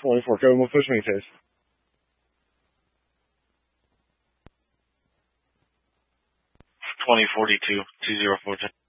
24, go, we'll push me, Chase. $2042, 20410.